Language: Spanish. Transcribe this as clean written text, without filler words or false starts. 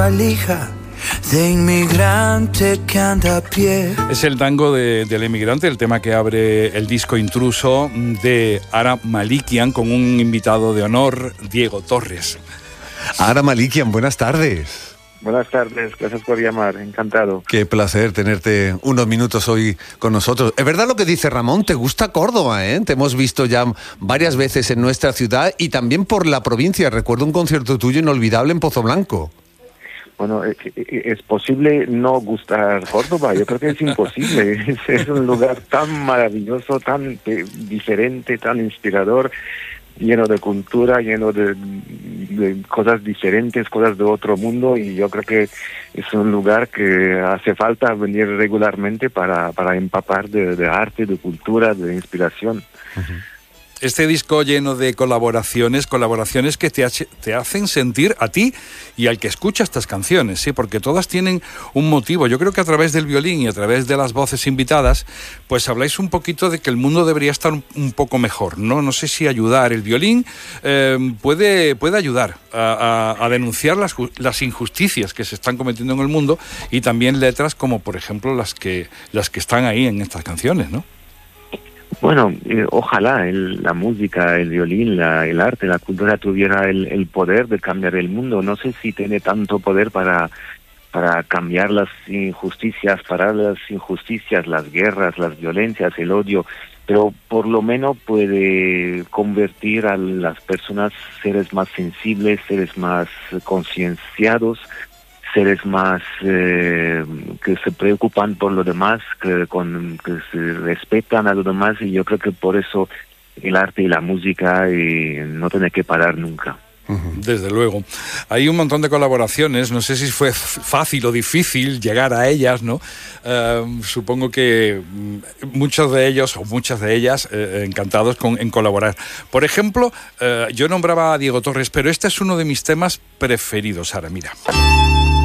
valija de inmigrante que anda a pie. Es el tango del emigrante, el tema que abre el disco Intruso de Ara Malikian, con un invitado de honor, Diego Torres. Ara Malikian, buenas tardes. Buenas tardes, gracias por llamar, encantado. Qué placer tenerte unos minutos hoy con nosotros. Es verdad lo que dice Ramón, te gusta Córdoba, ¿eh? Te hemos visto ya varias veces en nuestra ciudad y también por la provincia. Recuerdo un concierto tuyo inolvidable en Pozo Blanco. Bueno, ¿es posible no gustar Córdoba? Yo creo que es imposible. Es un lugar tan maravilloso, tan diferente, tan inspirador, lleno de cultura, lleno de cosas diferentes, cosas de otro mundo, y yo creo que es un lugar que hace falta venir regularmente para empapar de arte, de cultura, de inspiración. Uh-huh. Este disco lleno de colaboraciones que te hacen sentir a ti y al que escucha estas canciones, ¿sí? Porque todas tienen un motivo. Yo creo que a través del violín y a través de las voces invitadas, pues habláis un poquito de que el mundo debería estar un poco mejor, ¿no? No sé si ayudar. El violín puede ayudar a denunciar las injusticias que se están cometiendo en el mundo, y también letras como, por ejemplo, las que están ahí en estas canciones, ¿no? Bueno, ojalá la música, el violín, el arte, la cultura tuviera el poder de cambiar el mundo. No sé si tiene tanto poder para cambiar las injusticias, parar las injusticias, las guerras, las violencias, el odio, pero por lo menos puede convertir a las personas seres más sensibles, seres más concienciados, seres más que se preocupan por lo demás, que se respetan a los demás, y yo creo que por eso el arte y la música no tiene que parar nunca. Desde luego. Hay un montón de colaboraciones, no sé si fue fácil o difícil llegar a ellas, ¿no? Supongo que muchos de ellos o muchas de ellas encantados en colaborar. Por ejemplo, yo nombraba a Diego Torres, pero este es uno de mis temas preferidos, Sara, mira.